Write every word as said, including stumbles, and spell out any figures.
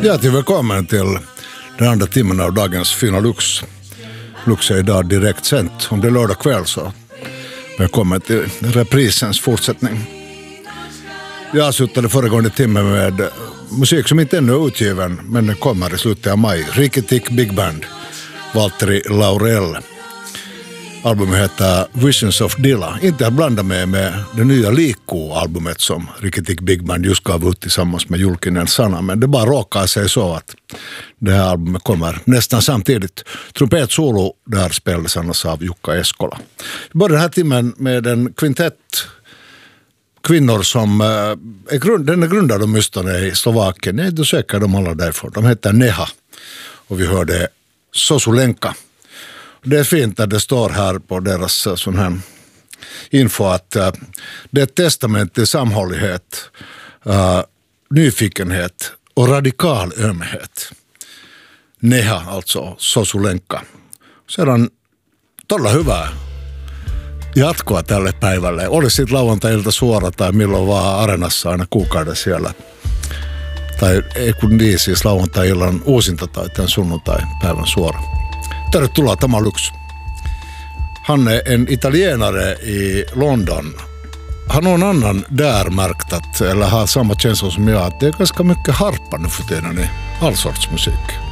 Hjärtligt välkommen till den andra timmen av dagens Fina Lux. Lux är idag direkt sänt. Om det är lördag kväll så välkommen till reprisens fortsättning. Jag avslutade föregående timme med musik som inte ännu är utgiven, men den kommer i slutet av maj. Rikki-Tikki Big Band, Valtteri Laurell. Albumet heter Visions of Dilla. Inte att blanda med med det nya Liikku-albumet som Rikki-Tikki Big Band just gav ut tillsammans med Julkinen Sana. Men det bara råkar sig så att det här albumet kommer nästan samtidigt. Trumpetsolo där spelades annars av Jukka Eskola. Vi börjar den här timmen med en kvintett kvinnor som är, grund, den är grundad åtminstone i Slovakien. Jag är inte säker de alla därifrån. De heter Neha och vi hörde Sosulenka. Det är fint att det står här på deras sån här info att uh, det är ett testament till samhållighet, uh, nyfikenhet och radikal ömhet. Neha, alltså Sosulenka. Sedan tuolla hyvää jatkoa tälle päivälle. Oli sitten lauantai-ilta suora tai milloin vaan Areenassa aina kuukauden siellä. Tai ei kun niin, siis lauantai-illan uusinta tai tämän sunnuntai-päivän suora. Tervetuloa, tämä Lux. Han är en italienare i London. Han har någon annan där märkt att, eller har samma känsla som jag, att det är ganska mycket harpa nu för tiden i all sorts musik.